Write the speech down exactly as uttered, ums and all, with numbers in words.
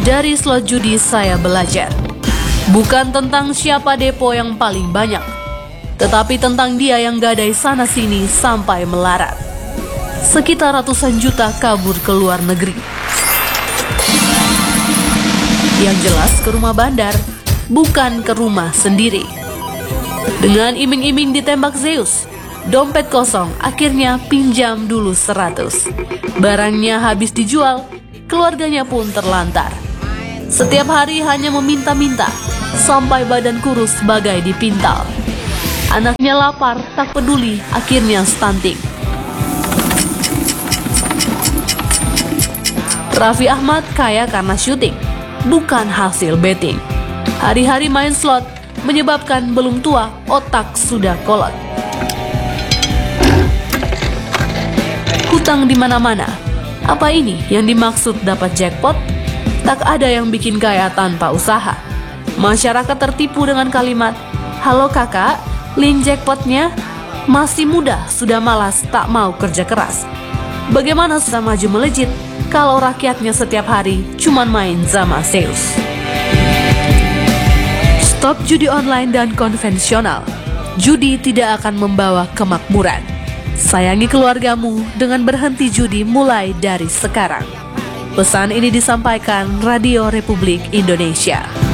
Dari slot judi saya belajar, bukan tentang siapa depo yang paling banyak, tetapi tentang dia yang gadai sana-sini sampai melarat. Sekitar ratusan juta kabur ke luar negeri. Yang jelas ke rumah bandar, bukan ke rumah sendiri. Dengan iming-iming ditembak Zeus, dompet kosong, akhirnya pinjam dulu seratus. Barangnya habis dijual, keluarganya pun terlantar. Setiap hari hanya meminta-minta, sampai badan kurus bagai dipintal. Anaknya lapar, tak peduli, akhirnya stunting. Raffi Ahmad kaya karena syuting, bukan hasil betting. Hari-hari main slot menyebabkan belum tua, otak sudah kolot. Hutang di mana-mana. Apa ini yang dimaksud dapat jackpot? Tak ada yang bikin kaya tanpa usaha. Masyarakat tertipu dengan kalimat, "Halo kakak, link jackpotnya?" Masih muda, sudah malas, tak mau kerja keras. Bagaimana susah maju melejit kalau rakyatnya setiap hari cuman main sama Zeus? Stop judi online dan konvensional. Judi tidak akan membawa kemakmuran. Sayangi keluargamu dengan berhenti judi mulai dari sekarang. Pesan ini disampaikan Radio Republik Indonesia.